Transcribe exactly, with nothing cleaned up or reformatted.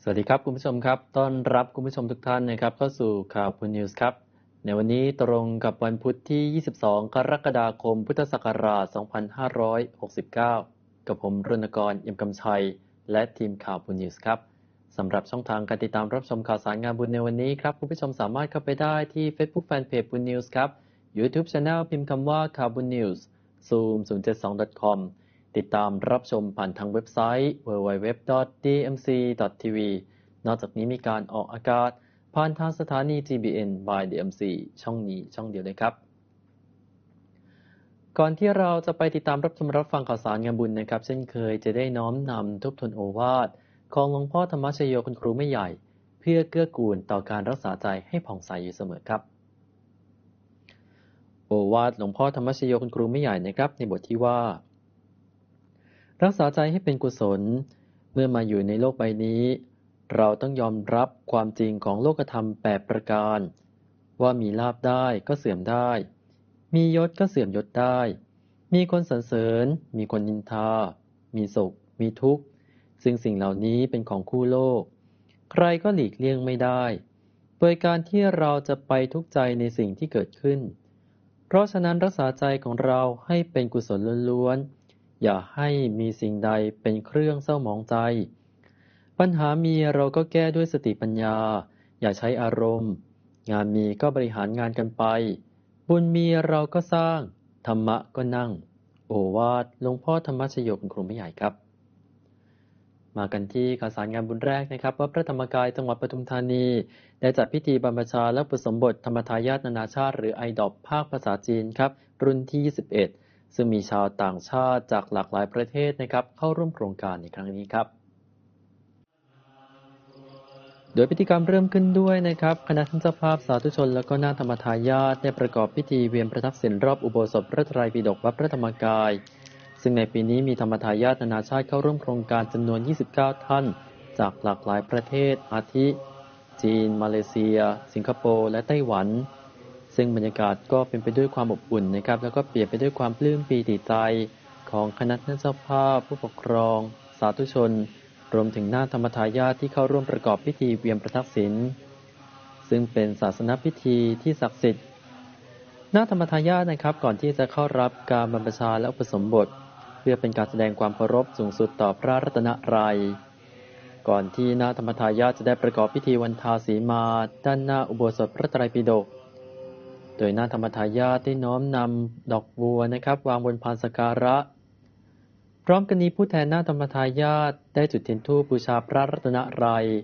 สวัสดีครับคุณผู้ชมครับต้อนรับคุณผู้ชมทุกท่านนะครับเข้าสู่ข่าวพูนิวส์ครับในวันนี้ตรงกับวันพุธที่ ยี่สิบสอง กรกฎาคม พุทธศักราช สองพันห้าร้อยหกสิบเก้า กับผมรณกร เอี่ยมกำชัย และทีมข่าวพูนิวส์ครับสำหรับช่องทางการติดตามรับชมข่าวสารงานบุญในวันนี้ครับคุณผู้ชมสามารถเข้าไปได้ที่ Facebook Fanpage พูนิวส์ครับ YouTube Channel พิมพ์คำว่าข่าวพูนิวส์ ซูม ศูนย์เจ็ดสอง ดอท คอม ติดตามรับชมผ่านทางเว็บไซต์ ดับเบิลยู ดับเบิลยู ดับเบิลยู ดอท ดี เอ็ม ซี ดอท ที วี นอกจากนี้มีการออกอากาศผ่านทางสถานี จี บี เอ็น by ดี เอ็ม ซี ช่องนี้ช่องเดียวเลยครับ ก่อนที่เราจะไปติดตามรับชมรับฟังข่าวสารงานบุญนะครับเช่นเคยจะได้น้อมนำทบทวนโอวาทของหลวงพ่อธรรมชโยคุณครูไม่ใหญ่เพื่อเกื้อกูลต่อการรักษาใจให้ผ่องใสอยู่เสมอครับโอวาทหลวงพ่อธรรมชโยคุณครูไม่ใหญ่นะครับในบทที่ว่ารักษาใจให้เป็นกุศลเมื่อมาอยู่ในโลกใบนี้เราต้องยอมรับความจริงของโลกธรรมแปดประการว่ามีลาภได้ก็เสื่อมได้มียศก็เสื่อมยศได้มีคนสรรเสริญมีคนนินทามีสุขมีทุกข์ซึ่งสิ่งเหล่านี้เป็นของคู่โลกใครก็หลีกเลี่ยงไม่ได้โดยการที่เราจะไปทุกข์ใจในสิ่งที่เกิดขึ้นเพราะฉะนั้นรักษาใจของเราให้เป็นกุศลล้วนๆอย่าให้มีสิ่งใดเป็นเครื่องเศร้าหมองใจปัญหามีเราก็แก้ด้วยสติปัญญาอย่าใช้อารมณ์งานมีก็บริหารงานกันไปบุญมีเราก็สร้างธรรมะก็นั่งโอวาทหลวงพ่อธรรมชโยคุณครูไม่ใหญ่ครับมากันที่ข่าวสารงานบุญแรกนะครับว่าพระธรรมกายจังหวัดปทุมธานีได้จัดพิธีบรรพชาและอุปสมบทธรรมทายาทนานาชาติหรือ ไอ ดี โอ พี ภาคภาษาจีนครับรุ่นที่ยี่สิบเอ็ดซึ่งมีชาวต่างชาติจากหลากหลายประเทศนะครับเข้าร่วมโครงการในครั้งนี้ครับโดยพิธีกรรมเริ่มขึ้นด้วยนะครับคณะท่านเจ้าภาพสาธุชนและก็นาถธรรมทายาทได้ประกอบพิธีเวียนประทักษิณรอบอุโบสถพระไตรปิฎกวัดพระธรรมกายซึ่งในปีนี้มีธรรมทายาทนานาชาติเข้าร่วมโครงการจำนวนยี่สิบเก้าท่านจากหลากหลายประเทศอาทิจีนมาเลเซียสิงคโปร์และไต้หวันซึ่งบรรยากาศก็เป็นไปด้วยความอบอุ่นนะครับแล้วก็เปลี่ยนไปด้วยความปลื้มปีติใจของคณะท่านเจ้าภาพผู้ปกครองสาธุชนรวมถึงนาถธรรมทายาทที่เข้าร่วมประกอบพิธีเวียนประทักษิณซึ่งเป็นศาสนพิธีที่ศักดิ์สิทธิ์นาถธรรมทายาทนะครับก่อนที่จะเข้ารับการบรรพชาและอุปสมบทเพื่อเป็นการแสดงความเคารพสูงสุดต่อพระรัตนตรัยก่อนที่นาถธรรมทายาทจะได้ประกอบพิธีวันทาสีมาด้านหน้าอุโบสถพระไตรปิฎกโดยนาถธรรมทายาทได้น้อมนำดอกบัวนะครับวางบนพานสักการะพร้อมกันนี้ผู้แทนนาถธรรมทายาทได้จุดเทียนธูปบูชาพระรัตนตรัย